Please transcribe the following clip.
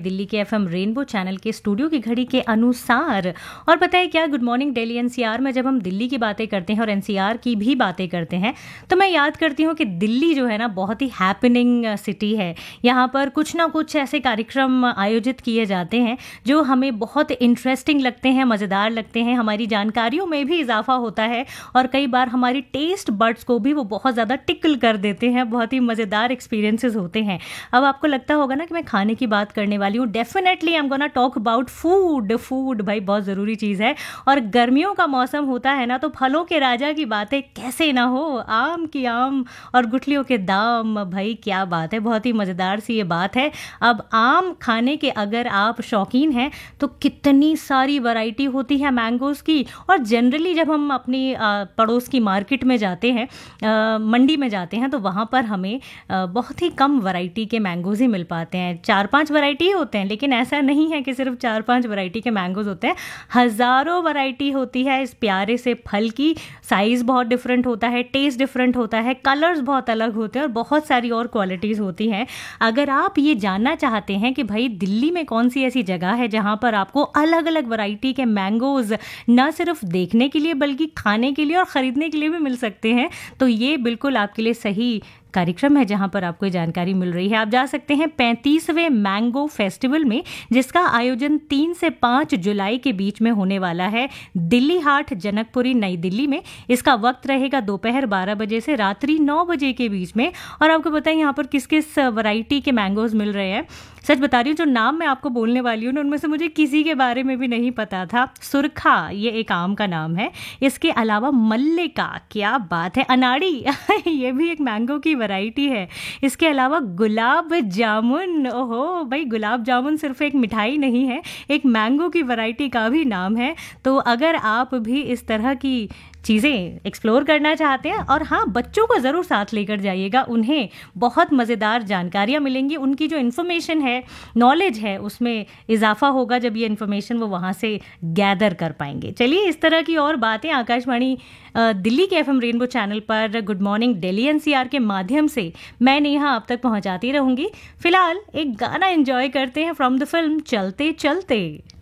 दिल्ली के FM rainbow channel के studio की घड़ी के अनुसार। और पता है क्या, गुड मॉर्निंग दिल्ली एनसीआर में जब हम दिल्ली की बातें करते हैं और एनसीआर की भी बातें करते हैं तो मैं याद करती हूँ कि दिल्ली जो है ना बहुत ही हैपनिंग सिटी है। यहाँ पर कुछ ना कुछ ऐसे कार्यक्रम आयोजित किए जाते हैं जो हमें बहुत इंटरेस्टिंग लगते हैं, मज़ेदार लगते हैं, हमारी जानकारियों में भी इजाफा होता है और कई बार हमारी टेस्ट बड्स को भी वो बहुत ज़्यादा टिकल कर देते हैं। बहुत ही मज़ेदार एक्सपीरियंसेस होते हैं। अब आपको लगता होगा ना कि मैं खाने की बात करने वाली हूँ। Definitely I am gonna talk about food भाई, बहुत ज़रूरी चीज़ है। और गर्मियों का मौसम होता है ना तो फलों के राजा की बातें कैसे ना हो। आम की आम और गुठलियों के दाम, भाई क्या बात है, बहुत ही मज़ेदार सी ये बात है। अब आम खाने के अगर आप शौकीन हैं तो कितनी सारी वैरायटी होती है मैंगोज़ की। और जनरली जब हम अपनी पड़ोस की मार्केट में जाते हैं, मंडी में जाते हैं, तो वहाँ पर हमें बहुत ही कम वैरायटी के मैंगोज़ ही मिल पाते हैं। 4-5 वैरायटी ही होते हैं, लेकिन ऐसा नहीं है कि सिर्फ 4-5 वैरायटी के मैंगोज़ होते हैं। हज़ारों वैरायटी होती है इस प्यारे से फल की। साइज़ बहुत डिफरेंट होता है, टेस्ट डिफरेंट होता है, कलर्स बहुत अलग होते हैं और बहुत सारी और क्वालिटीज़ होती हैं। अगर आप ये जानना चाहते हैं कि भाई दिल्ली में कौन सी ऐसी जगह है जहाँ पर आपको अलग अलग वैरायटी के मैंगोज़ न सिर्फ देखने के लिए बल्कि खाने के लिए और ख़रीदने के लिए भी मिल सकते हैं, तो ये बिल्कुल आपके लिए सही कार्यक्रम है जहां पर आपको जानकारी मिल रही है। आप जा सकते हैं 35वें मैंगो फेस्टिवल में, जिसका आयोजन 3 से 5 जुलाई के बीच में होने वाला है दिल्ली हाट, जनकपुरी, नई दिल्ली में। इसका वक्त रहेगा दोपहर 12 बजे से रात्रि 9 बजे के बीच में। और आपको पता है यहाँ पर किस किस वैरायटी के मैंगोज मिल रहे हैं। सच बता रही हूँ, जो नाम मैं आपको बोलने वाली हूँ ना उनमें से मुझे किसी के बारे में भी नहीं पता था। सुरखा ये एक आम का नाम है। इसके अलावा मल्लिका, क्या बात है, अनाड़ी ये भी एक मैंगो की वैरायटी है। इसके अलावा गुलाब जामुन, ओहो भाई, गुलाब जामुन सिर्फ एक मिठाई नहीं है, एक मैंगो की वैरायटी का भी नाम है। तो अगर आप भी इस तरह की चीज़ें एक्सप्लोर करना चाहते हैं, और हाँ, बच्चों को ज़रूर साथ लेकर जाइएगा, उन्हें बहुत मज़ेदार जानकारियाँ मिलेंगी। उनकी जो इन्फॉर्मेशन है, नॉलेज है, उसमें इजाफा होगा जब ये इन्फॉर्मेशन वो वहाँ से गैदर कर पाएंगे। चलिए, इस तरह की और बातें आकाशवाणी दिल्ली के एफएम रेनबो चैनल पर गुड मॉर्निंग दिल्ली एनसीआर के माध्यम से मैं नेहा आप तक पहुँचाती रहूँगी। फिलहाल एक गाना एंजॉय करते हैं फ्रॉम द फिल्म चलते चलते।